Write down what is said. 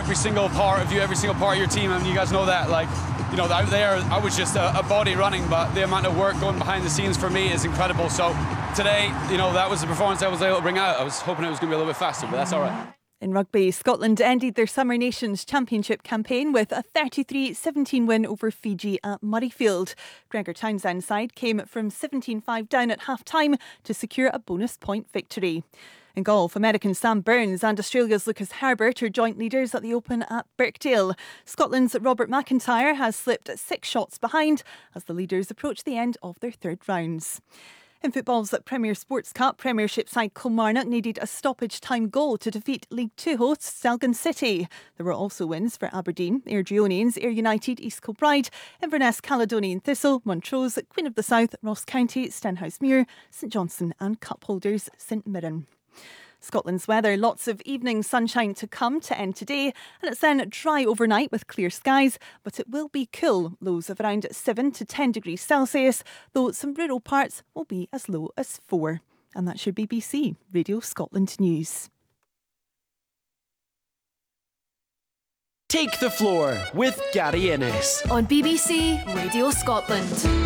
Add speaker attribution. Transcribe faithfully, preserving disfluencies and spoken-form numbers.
Speaker 1: every single part of you, every single part of your team, and you guys know that. Like, you know, out there, I was just a, a body running, but the amount of work going behind the scenes for me is incredible. So today, you know, that was the performance I was able to bring out. I was hoping it was going to be a little bit faster, but that's all right.
Speaker 2: In rugby, Scotland ended their Summer Nations Championship campaign with a thirty-three seventeen win over Fiji at Murrayfield. Gregor Townsend's side came from seventeen five down at half-time to secure a bonus point victory. In golf, American Sam Burns and Australia's Lucas Herbert are joint leaders at the Open at Birkdale. Scotland's Robert McIntyre has slipped six shots behind as the leaders approach the end of their third rounds. In football's Premier Sports Cup, Premiership side Kilmarnock needed a stoppage time goal to defeat League Two hosts Selgan City. There were also wins for Aberdeen, Ayr Geonians, Ayr United, East Kilbride, Inverness, Caledonian Thistle, Montrose, Queen of the South, Ross County, Stenhousemuir, St Johnstone and cup holders St Mirren. Scotland's weather, lots of evening sunshine to come to end today, and it's then dry overnight with clear skies, but it will be cool, lows of around seven to ten degrees Celsius, though some rural parts will be as low as four. And that's your B B C Radio Scotland News.
Speaker 3: Take the Floor with Gary Innes
Speaker 4: on B B C Radio Scotland.